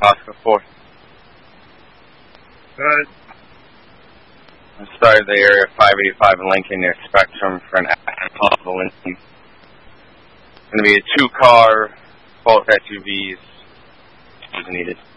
Oscar 4. Good. I started the area 585 in Lincoln near Spectrum for an possible Lincoln. It's going to be a 2-car, both SUVs, as needed.